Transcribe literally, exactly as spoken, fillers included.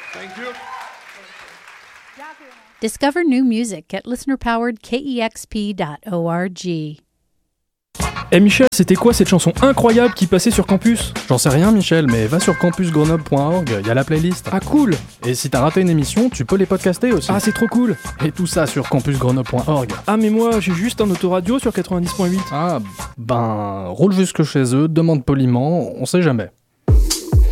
Thank you. Discover new music at listener powered k e x p dot org. Eh Michel, c'était quoi cette chanson incroyable qui passait sur Campus ? J'en sais rien Michel, mais va sur campus grenoble point org, il y a la playlist. Ah cool ! Et si t'as raté une émission, tu peux les podcaster aussi. Ah c'est trop cool ! Et tout ça sur campus grenoble point org. Ah mais moi j'ai juste un autoradio sur quatre-vingt-dix point huit. Ah ben, roule jusque chez eux, demande poliment, on sait jamais.